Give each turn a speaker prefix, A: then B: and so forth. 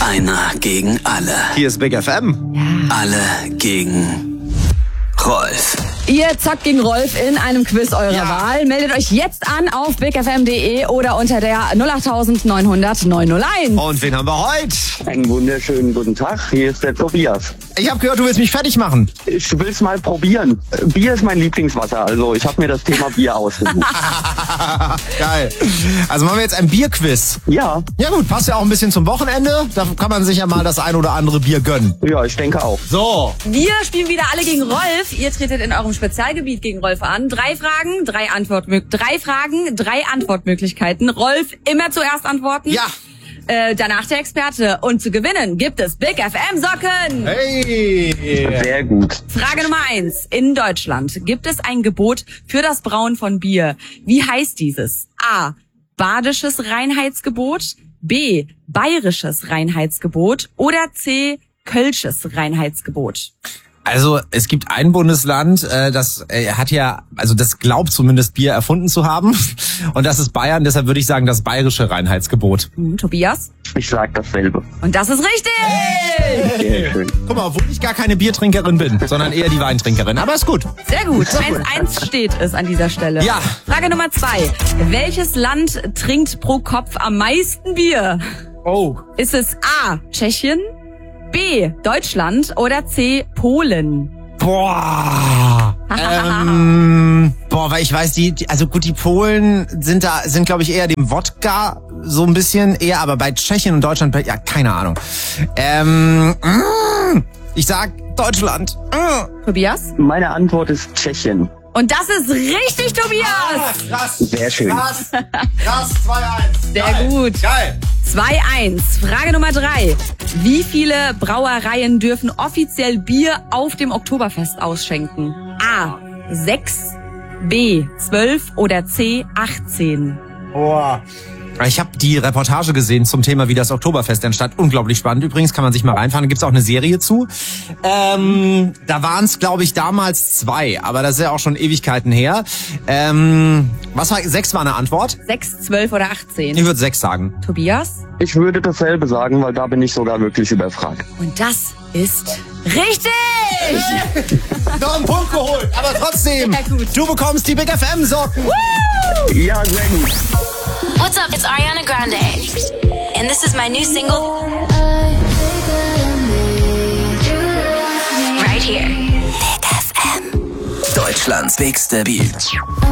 A: Einer gegen alle.
B: Hier ist Big FM.
A: Alle gegen Rolf.
C: Ihr zockt gegen Rolf in einem Quiz eurer Wahl. Meldet euch jetzt an auf bigfm.de oder unter der 08900 901.
B: Und wen haben wir heute?
D: Einen wunderschönen guten Tag, hier ist der Tobias.
B: Ich habe gehört, du willst mich fertig machen.
D: Ich will es mal probieren. Bier ist mein Lieblingswasser, also ich habe mir das Thema Bier ausgesucht.
B: Geil. Also machen wir jetzt ein Bierquiz.
D: Ja,
B: Ja gut, passt ja auch ein bisschen zum Wochenende. Da kann man sich ja mal das ein oder andere Bier gönnen.
D: ja, ich denke auch.
B: So.
C: Wir spielen wieder alle gegen Rolf. Ihr tretet in eurem Spezialgebiet gegen Rolf an. 3 Fragen, 3 Antwortmöglichkeiten. Rolf immer zuerst antworten.
B: Ja.
C: Danach der Experte. Und zu gewinnen gibt es Big FM Socken.
B: Hey.
D: Sehr gut.
C: Frage Nummer 1. In Deutschland gibt es ein Gebot für das Brauen von Bier. Wie heißt dieses? A. Badisches Reinheitsgebot. B. Bayerisches Reinheitsgebot. Oder C. Kölsches Reinheitsgebot.
B: Also es gibt ein Bundesland, das glaubt zumindest Bier erfunden zu haben. Und das ist Bayern. Deshalb würde ich sagen, das bayerische Reinheitsgebot.
C: Tobias?
D: Ich sag dasselbe.
C: Und das ist richtig!
D: Sehr schön.
B: Guck mal, obwohl ich gar keine Biertrinkerin bin, sondern eher die Weintrinkerin. Aber ist gut.
C: Sehr gut. 1-1 steht es an dieser Stelle.
B: Ja.
C: Frage Nummer 2. Welches Land trinkt pro Kopf am meisten Bier?
B: Oh.
C: Ist es A. Tschechien, B. Deutschland oder C. Polen?
B: Boah. Weil ich weiß, die Polen sind glaube ich eher dem Wodka so ein bisschen eher, aber bei Tschechien und Deutschland, ja, keine Ahnung. Ich sag Deutschland.
C: Tobias?
D: Meine Antwort ist Tschechien.
C: Und das ist richtig, Tobias!
B: Krass.
D: Sehr schön.
B: Krass. 2-1.
C: Sehr gut.
B: Geil.
C: 2-1. Frage Nummer 3. Wie viele Brauereien dürfen offiziell Bier auf dem Oktoberfest ausschenken? A. 6, B. 12 oder C. 18?
B: Boah. Ich habe die Reportage gesehen zum Thema, wie das Oktoberfest entstand. Unglaublich spannend. Übrigens kann man sich mal reinfahren. Da gibt's auch eine Serie zu. Da waren es, glaube ich, damals 2. Aber das ist ja auch schon Ewigkeiten her. Was war 6 war eine Antwort?
C: 6, 12 oder 18?
B: Ich würde 6 sagen.
C: Tobias?
D: Ich würde dasselbe sagen, weil da bin ich sogar wirklich überfragt.
C: Und das ist richtig!
B: Noch einen Punkt geholt. Aber trotzdem,
C: Sehr gut.
B: du bekommst die Big FM Socken.
D: Ja, sehr gut.
E: What's up? It's Ariana Grande. And this is my new single. Right here. Big FM.
A: Deutschlands bigste Beat.